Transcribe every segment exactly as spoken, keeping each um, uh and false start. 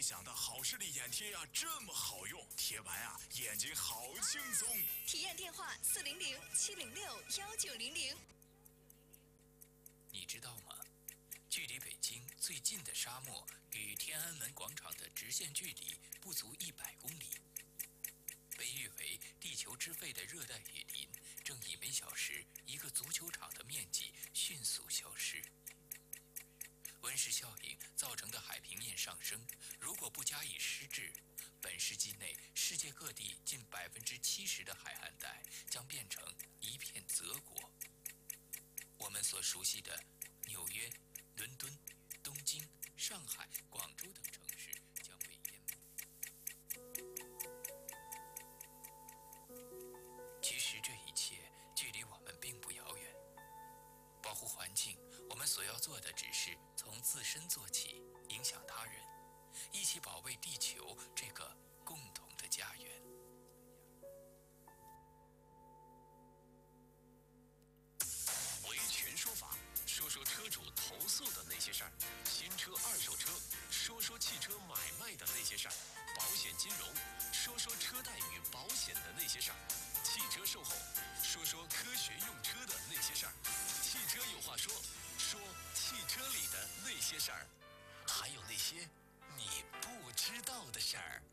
想到好视力眼贴啊这么好用，贴完啊眼睛好轻松。 体验电话四零零七零六幺九零零。 你知道吗？距离北京最近的沙漠与天安门广场的直线距离不足一百公里。被誉为地球之肺的热带雨林，正以每小时一个足球场的面积迅速消失。温室效应造成的海平面上升，如果不加以施治，本世纪内世界各地近百分之七十的海岸带将变成一片泽国。我们所熟悉的纽约、伦敦、东京、上海、广州等城市将被淹没。其实这一切距离我们并不遥远。保护环境，我们所要做的只是从自身做起，影响他人，一起保卫地球这个共同的家园。 维权说法，说说车主投诉的那些事儿；新车、二手车，说说汽车买卖的那些事儿；保险金融，说说车贷与保险的那些事儿；汽车售后，说说科学用车的那些事儿。汽车有话说，说汽车里的那些事儿，还有那些你不知道的事儿。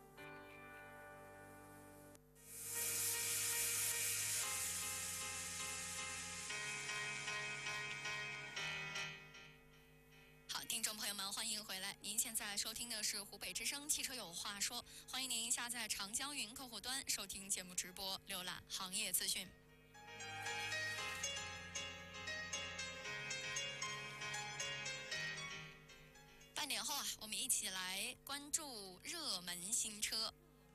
听众朋友们，欢迎回来！您现在收听的是湖北之声汽车有话说，欢迎您下载长江云客户端收听节目直播，浏览行业资讯。半点后啊，我们一起来关注热门新车。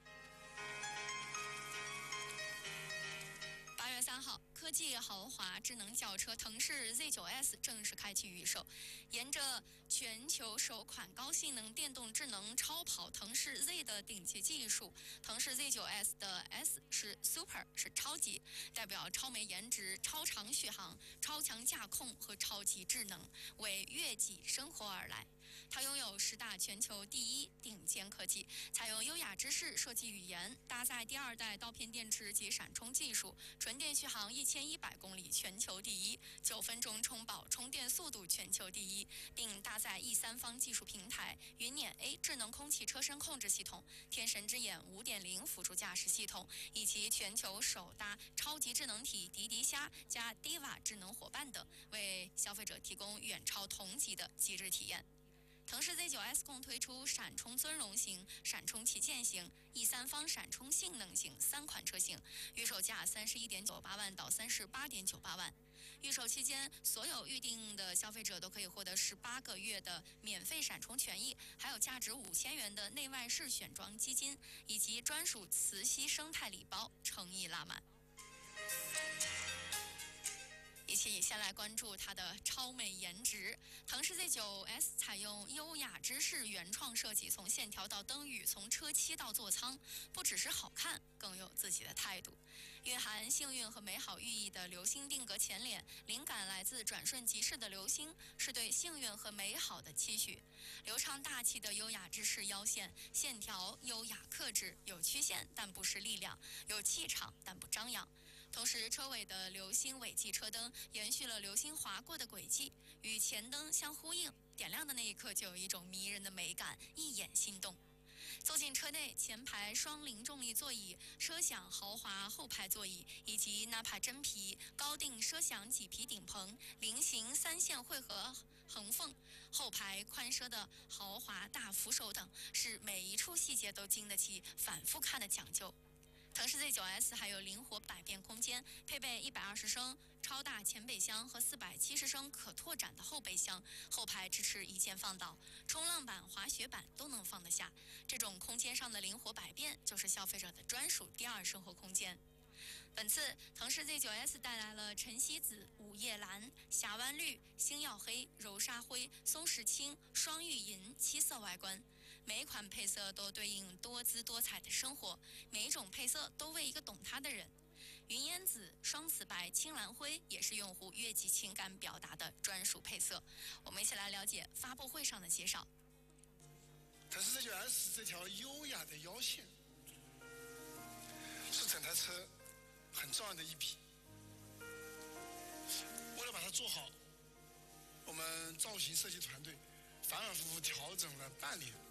八月三号，科技豪华智能轿车腾势 Z 九 S 正式开启预售。沿着全球首款高性能电动智能超跑腾势 Z 的顶级技术，腾势 Z 九 S 的 S 是 Super， 是超级，代表超美颜值、超长续航、超强驾控和超级智能，为悦己生活而来。它拥有十大全球第一顶尖科技，采用优雅之士设计语言，搭载第二代刀片电池及闪充技术，纯电续航一千一百公里全球第一，九分钟充饱充电速度全球第一，并搭载 E 三方技术平台、云辇 A 智能空气车身控制系统、天神之眼 五点零 辅助驾驶系统，以及全球首搭超级智能体迪迪虾加 Diva 智能伙伴等，为消费者提供远超同级的极致体验。腾势 Z 九 S 共推出闪充尊荣型、闪充旗舰型、E 三方闪充性能型三款车型，预售价三十一点九八万到三十八点九八万。预售期间，所有预定的消费者都可以获得十八个月的免费闪充权益，还有价值五千元的内外饰选装基金，以及专属磁吸生态礼包，诚意拉满。一起先来关注它的超美颜值。腾势 Z 九 S 采用优雅之士原创设计，从线条到灯语，从车漆到座舱，不只是好看，更有自己的态度。蕴含幸运和美好寓意的流星定格前脸，灵感来自转瞬即逝的流星，是对幸运和美好的期许。流畅大气的优雅之士腰线，线条优雅克制，有曲线但不失力量，有气场但不张扬。同时，车尾的流星尾迹车灯延续了流星划过的轨迹，与前灯相呼应，点亮的那一刻就有一种迷人的美感，一眼心动。走进车内，前排双零重力座椅、奢享豪华后排座椅，以及纳帕真皮、高定奢享麂皮顶棚、菱形三线汇合横缝、后排宽奢的豪华大扶手等，是每一处细节都经得起反复看的讲究。腾势 Z 九 S 还有灵活百变空间，配备一百二十升超大前备箱和四百七十升可拓展的后备箱，后排支持一键放倒，冲浪板、滑雪板都能放得下。这种空间上的灵活百变，就是消费者的专属第二生活空间。本次腾势 Z 九 S 带来了晨曦紫、午夜蓝、峡湾绿、星耀黑、柔沙灰、松石青、双玉银七色外观，每一款配色都对应多姿多彩的生活，每一种配色都为一个懂它的人。云烟紫、双紫白、青蓝灰也是用户悦己情感表达的专属配色。我们一起来了解发布会上的介绍。 腾势 Z 九是这条优雅的腰线，是整台车很重要的一笔。为了把它做好，我们造型设计团队反反复复调整了半年。